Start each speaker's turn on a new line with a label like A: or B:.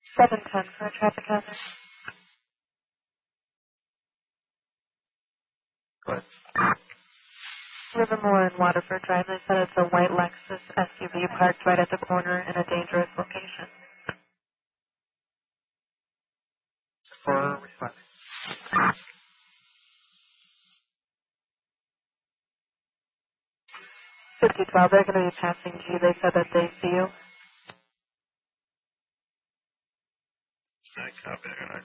A: 710 for a traffic hazard.
B: Go ahead.
A: Livermore and Waterford Drive. They said it's a white Lexus SUV parked right at the corner in a dangerous location.
B: For responding.
A: 5012, they're going to be passing G. They said that they see you.
B: I copy.